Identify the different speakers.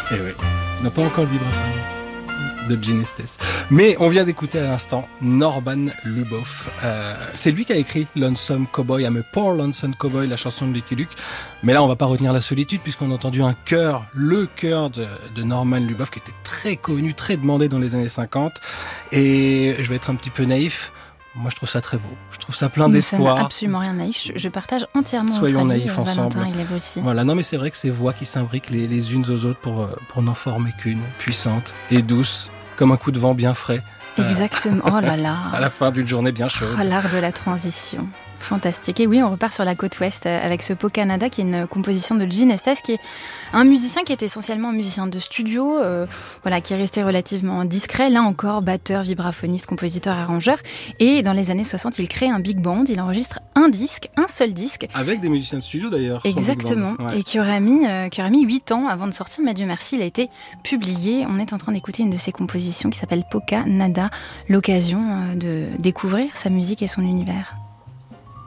Speaker 1: Eh oui, on n'a pas encore le vibraphone de Gene Estes. Mais on vient d'écouter à l'instant Norman Lubov. C'est lui qui a écrit Lonesome Cowboy, I'm a Poor Lonesome Cowboy, la chanson de Lucky Luke. Mais là, on va pas retenir la solitude puisqu'on a entendu un chœur, le chœur de Norman Lubov qui était très connu, très demandé dans les années 50. Et je vais être un petit peu naïf. Moi, je trouve ça très beau. Je trouve ça plein d'espoir.
Speaker 2: Ça n'a absolument rien naïf. Je partage entièrement
Speaker 1: Soyons
Speaker 2: votre avis,
Speaker 1: naïfs ensemble.
Speaker 2: Valentin Gleb aussi.
Speaker 1: Voilà, non mais c'est vrai que ces voix qui s'imbriquent les unes aux autres pour n'en former qu'une, puissante et douce, comme un coup de vent bien frais.
Speaker 2: Exactement. Oh là là.
Speaker 1: À la fin d'une journée bien chaude.
Speaker 2: Oh, l'art de la transition. Fantastique. Et oui, on repart sur la côte ouest avec ce Polka Nada qui est une composition de Gene Estes, qui est un musicien qui est essentiellement un musicien de studio, qui est resté relativement discret. Là encore, batteur, vibraphoniste, compositeur, arrangeur. Et dans les années 60, il crée un big band. Il enregistre un seul disque.
Speaker 1: Avec des musiciens de studio d'ailleurs.
Speaker 2: Exactement. Ouais. Et qui aura mis 8 ans avant de sortir. Mais Dieu merci, il a été publié. On est en train d'écouter une de ses compositions qui s'appelle Polka Nada. L'occasion de découvrir sa musique et son univers.